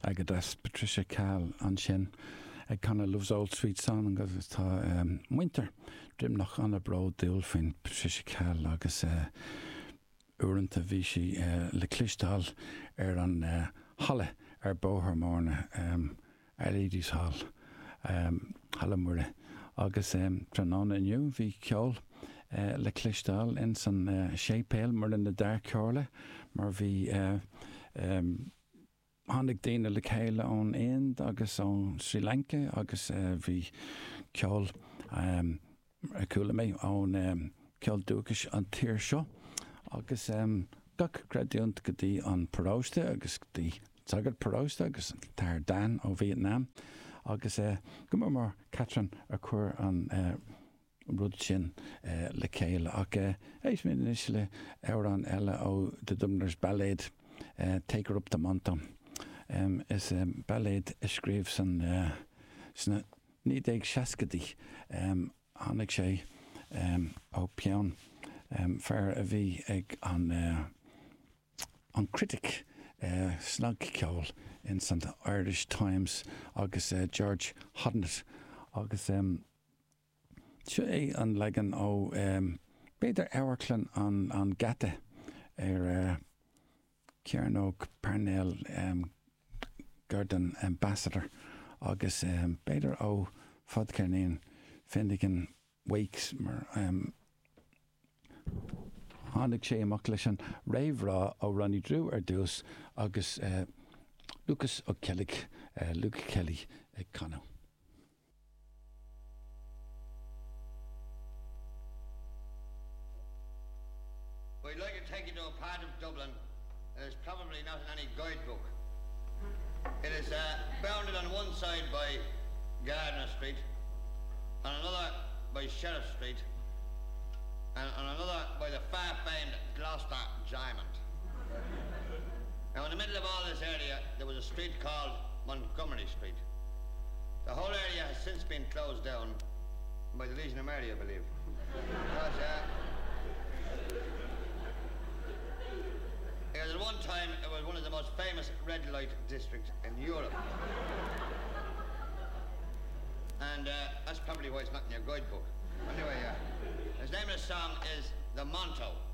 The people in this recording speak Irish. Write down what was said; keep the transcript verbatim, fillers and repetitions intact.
agad as Patricia Cahill an sin ag canna Love's Old Sweet Song agus tá um, winter drim nach anna bro dúil fin Patricia Cahill agus uh, uanta bhí si uh, le clistal ar an uh, halle ar bóthar mórna um, ar Edie's Hall um, halle mure agus um, tranana inniu bhí ceol uh, le clistal in san uh, sépéil mar in na dark ceorla mar bhí uh, um, Hannig daine le chéile ón Ind agus ón Sri Lanka agus uh, bhí ceol um, a coolla mé ón um, ceol dúchas an tír seo agus um, gach gradiúnt go dtí an Paráiste agus go dtí tagad Paráiste agus tar Dan ó Vietnam agus uh, go mar mar Catherine a chuir an uh, rud sin uh, le chéile ach uh, éis mé is le ar an eile ó the Dubliners Ballad uh, Take Her Up the Mountain. Um, is um, ballad a scríb san uh, sna ní déag seascadí um, hánig sé um, ó peann um, fear a bhí ag an uh, an critic uh, snug ceol in St Irish Times agus uh, George Hodnett agus um, seo é an legan ó um, beidir áhaclann an, an gata ar uh, Cearnóg Parnell um, Garden Ambassador agus um, beidir ó fadcarnín findigin wakes mar um, hánig sé amach leis an réimhrá ó Ronnie Drew ar dús agus uh, Lucas ó Kellig uh, Luke Kelly ag canó. We'd like to take you to a part of Dublin that is probably not in any guidebook. It is uh, bounded on one side by Gardner Street, on another by Sheriff Street, and on another by the far-famed Gloucester Diamond. Now in the middle of all this area there was a street called Montgomery Street. The whole area has since been closed down by the Legion of Mary, I believe. Because, uh, Because at one time it was one of the most famous red light districts in Europe. And uh, that's probably why it's not in your guidebook. Anyway, uh, his name of the song is The Monto.